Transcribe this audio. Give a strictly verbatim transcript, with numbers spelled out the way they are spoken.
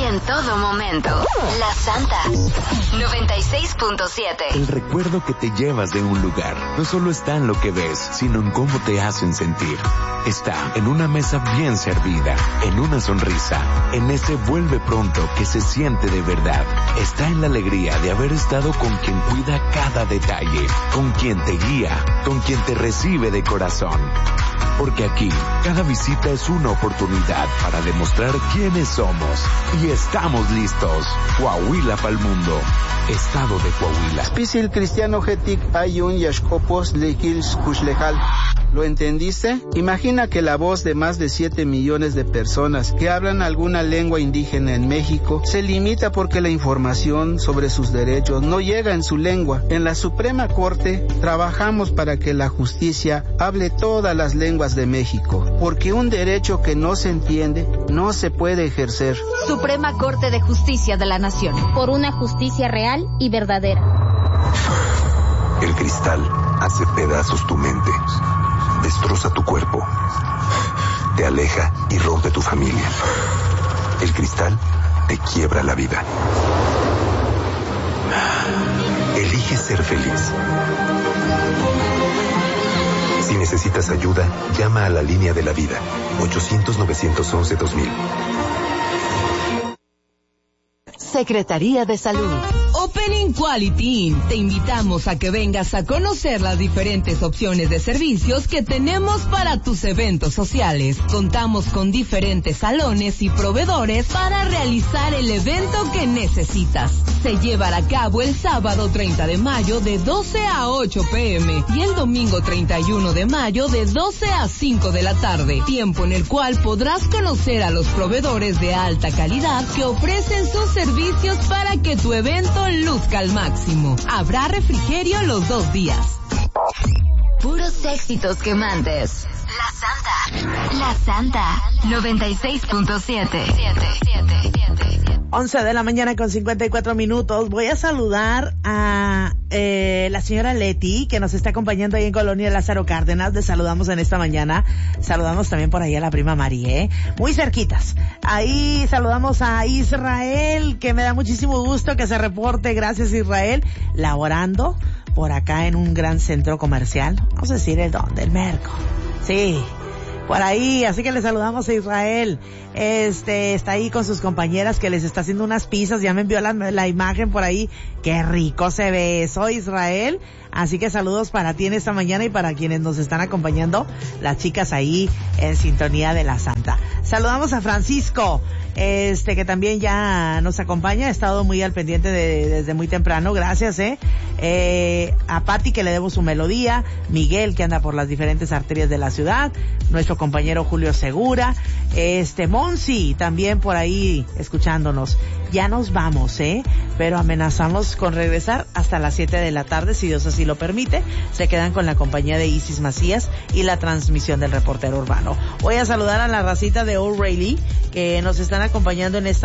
en todo momento. La Santa noventa y seis punto siete. El recuerdo que te llevas de un lugar no solo está en lo que ves, sino en cómo te hacen sentir. Está en una mesa bien servida, en una sonrisa, en ese vuelve pronto que se siente de verdad. Está en la alegría de haber estado con quien cuida cada detalle, con quien te guía, con quien te recibe de corazón. Porque aquí, cada visita es una oportunidad para demostrar quiénes somos. Y estamos listos. Coahuila pa'l mundo. Estado de Coahuila. Spisil cristiano getic ayun yashkopos lekils kushlejal. ¿Lo entendiste? Imagina que la voz de más de siete millones de personas que hablan alguna lengua indígena en México se limita porque la información sobre sus derechos no llega en su lengua. En la Suprema Corte trabajamos para que la justicia hable todas las lenguas de México, porque un derecho que no se entiende no se puede ejercer. Suprema Corte de Justicia de la Nación. Por una justicia real y verdadera. El cristal hace pedazos tu mente. Destroza tu cuerpo, te aleja y rompe tu familia. El cristal te quiebra la vida. Elige ser feliz. Si necesitas ayuda, llama a la línea de la vida, ochocientos, novecientos once, dos mil. Secretaría de Salud. Opening Quality Inn. Te invitamos a que vengas a conocer las diferentes opciones de servicios que tenemos para tus eventos sociales. Contamos con diferentes salones y proveedores para realizar el evento que necesitas. Se llevará a cabo el sábado treinta de mayo de doce a ocho pm y el domingo treinta y uno de mayo de doce a cinco de la tarde. Tiempo en el cual podrás conocer a los proveedores de alta calidad que ofrecen sus servicios para que tu evento luzca al máximo. Habrá refrigerio los dos días. Puros éxitos quemantes. La Santa. La Santa. noventa y seis punto siete. once de la mañana con cincuenta y cuatro minutos. Voy a saludar a eh, la señora Leti, que nos está acompañando ahí en Colonia Lázaro Cárdenas. Le saludamos en esta mañana. Saludamos también por ahí a la prima María, ¿eh? Muy cerquitas. Ahí saludamos a Israel, que me da muchísimo gusto que se reporte. Gracias, Israel. Laborando por acá en un gran centro comercial. Vamos a decir el dónde, el Merco. Sí, por ahí, así que le saludamos a Israel. Este, está ahí con sus compañeras que les está haciendo unas pizzas, ya me envió la, la imagen por ahí. Qué rico se ve eso, Israel. Así que saludos para ti en esta mañana y para quienes nos están acompañando, las chicas ahí en sintonía de la Santa. Saludamos a Francisco, este, que también ya nos acompaña, ha estado muy al pendiente de, desde muy temprano, gracias, eh. eh a Pati, que le debo su melodía, Miguel, que anda por las diferentes arterias de la ciudad, nuestro compañero Julio Segura, este, Monsi, también por ahí escuchándonos. Ya nos vamos, eh, pero amenazamos con regresar hasta las siete de la tarde, si Dios así lo permite. Se quedan con la compañía de Isis Macías y la transmisión del reportero urbano. Voy a saludar a la racita de O'Reilly, que nos están acompañando en esta